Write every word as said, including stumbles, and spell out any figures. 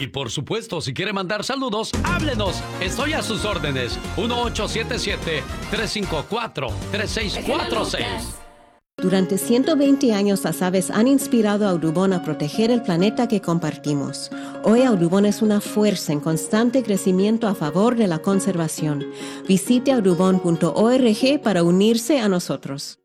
Y por supuesto, si quiere mandar saludos, háblenos. Estoy a sus órdenes. uno ocho siete siete, tres cinco cuatro, tres seis cuatro seis. Durante ciento veinte años las aves han inspirado a Audubon a proteger el planeta que compartimos. Hoy Audubon es una fuerza en constante crecimiento a favor de la conservación. Visite audubon punto org para unirse a nosotros.